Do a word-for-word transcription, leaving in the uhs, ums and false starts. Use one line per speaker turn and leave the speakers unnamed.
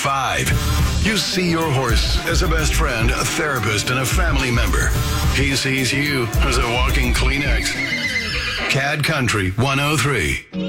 five. You see your horse as a best friend, a therapist, and a family member. He sees you as a walking Kleenex. Cad Country one oh three.